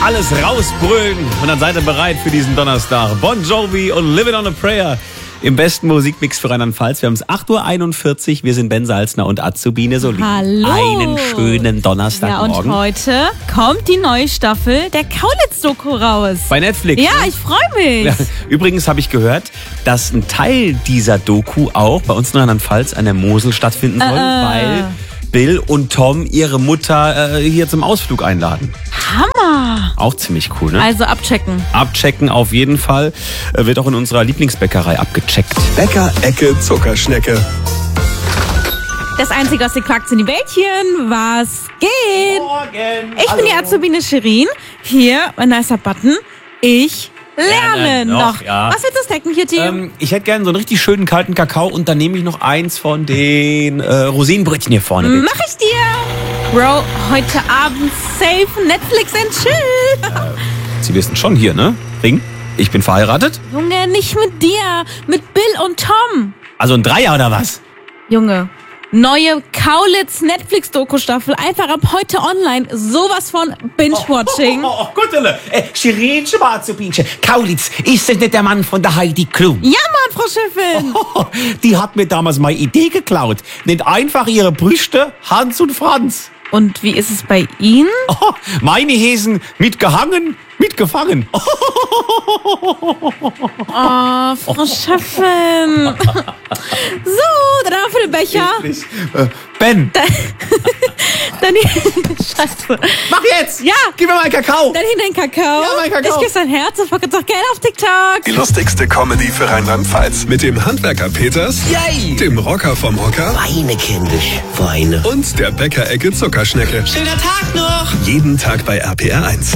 alles rausbrüllen. Und dann seid ihr bereit für diesen Donnerstag. Bon Jovi und Living on a Prayer im besten Musikmix für Rheinland-Pfalz. Wir haben es 8:41 Uhr. Wir sind Ben Salzner und Azubine Solin. Hallo. Einen schönen Donnerstagmorgen. Ja, und heute kommt die neue Staffel der Kaulitz-Doku raus. Bei Netflix. Ja, ich freue mich. Ja, übrigens habe ich gehört, dass ein Teil dieser Doku auch bei uns in Rheinland-Pfalz an der Mosel stattfinden soll, weil Bill und Tom ihre Mutter hier zum Ausflug einladen. Hammer. Auch ziemlich cool, ne? Also abchecken. Abchecken auf jeden Fall. Wird auch in unserer Lieblingsbäckerei abgecheckt. Bäcker Ecke Zuckerschnecke. Das Einzige, was ihr quackt, sind die Bällchen. Was geht? Morgen. Ich bin die Azubine Shirin. Hier, mein nicer Button. Ich lerne noch. Ja. Was willst du snacken hier, Team? Ich hätte gerne so einen richtig schönen kalten Kakao und dann nehme ich noch eins von den Rosinenbrötchen hier vorne. Bitte. Mach ich dir. Bro, heute Abend safe Netflix and chill. Sie wissen schon hier, ne? Ring, ich bin verheiratet. Junge, nicht mit dir. Mit Bill und Tom. Also ein Dreier oder was? Junge, neue Kaulitz-Netflix-Doku-Staffel. Einfach ab heute online. Sowas von Binge-Watching. Oh, Guttele. Shirin, Schwarzubinchen. Kaulitz, ist das nicht der Mann von der Heidi Klum? Ja, Mann, Frau Schiffin. Die hat mir damals meine Idee geklaut. Nennt einfach ihre Brüste Hans und Franz. Und wie ist es bei Ihnen? Oh, meine Häsen mitgehangen, mitgefangen. Oh, Frau Schiffin. So, dann haben wir für den Becher. Ben, Dann Scheiße. mach jetzt! Ja. Gib mir mal einen Kakao! Dann hinter den Kakao. Ja, mein Kakao. Ich küsse dein Herz und verkaufe doch Geld auf TikTok. Die lustigste Comedy für Rheinland-Pfalz. Mit dem Handwerker Peters, Yay! dem Rocker vom Hocker Weine, kindisch, Weine. und der Bäcker Ecke Zuckerschnecke. Schöner Tag noch! Jeden Tag bei RPR 1.